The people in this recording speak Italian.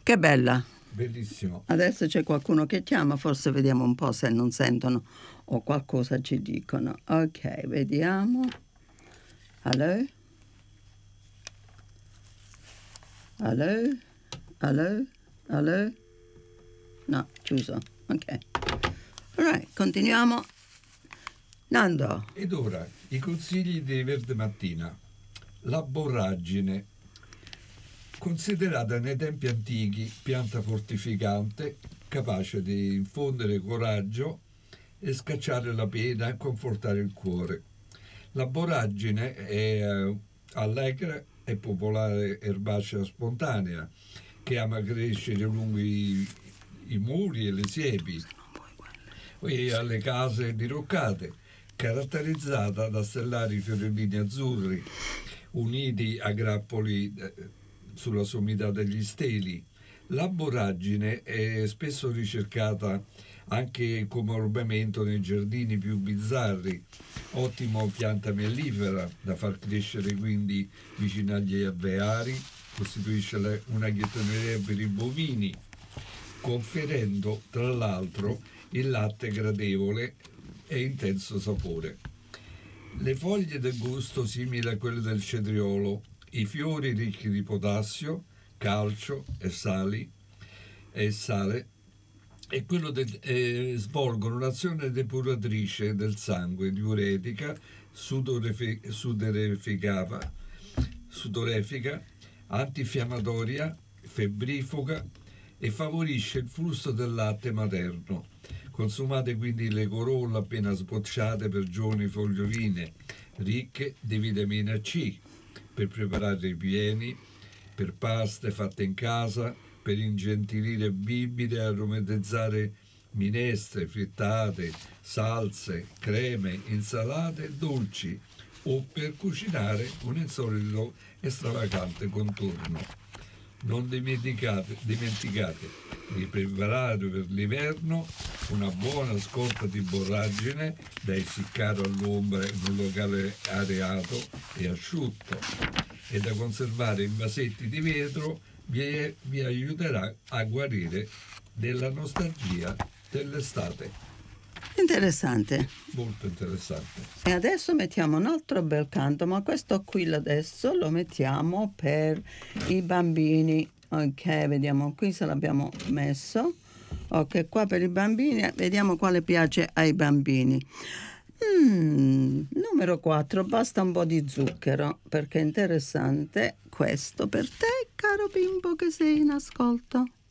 Che bella. Bellissimo. Adesso c'è qualcuno che chiama, forse vediamo un po' se non sentono o qualcosa ci dicono. Ok, vediamo. Allo? Allo? Allo? Allo? No, chiuso. Ok. Alright, continuiamo. Nando. Ed ora i consigli di Verde Mattina. La borragine, considerata nei tempi antichi pianta fortificante, capace di infondere coraggio e scacciare la pena e confortare il cuore. La borragine è allegra e popolare erbacea spontanea che ama crescere lungo i muri e le siepi e alle case diroccate, caratterizzata da stellari fiorellini azzurri uniti a grappoli sulla sommità degli steli. La borragine è spesso ricercata anche come ornamento nei giardini più bizzarri, ottimo pianta mellifera da far crescere quindi vicino agli alveari, costituisce una ghiettoneria per i bovini, conferendo tra l'altro il latte gradevole e intenso sapore. Le foglie del gusto simili a quelle del cetriolo, i fiori ricchi di potassio, calcio e sale e svolgono un'azione depuratrice del sangue, diuretica, sudorefica, antinfiammatoria, febbrifuga e favorisce il flusso del latte materno. Consumate quindi le corolle appena sbocciate per giovani foglioline, ricche di vitamina C, per preparare i pieni, per paste fatte in casa, per ingentilire bibite e aromatizzare minestre, frittate, salse, creme, insalate e dolci o per cucinare un insolito e stravagante contorno. Non dimenticate di preparare per l'inverno una buona scorta di borragine da essiccare all'ombra in un locale areato e asciutto e da conservare in vasetti di vetro vi aiuterà a guarire della nostalgia dell'estate. Interessante. Molto interessante. E adesso mettiamo un altro bel canto, ma questo qui adesso lo mettiamo per i bambini. Ok, vediamo qui se l'abbiamo messo. Ok, qua per i bambini, vediamo quale piace ai bambini. Numero 4, basta un po' di zucchero, perché è interessante questo per te, caro bimbo che sei in ascolto.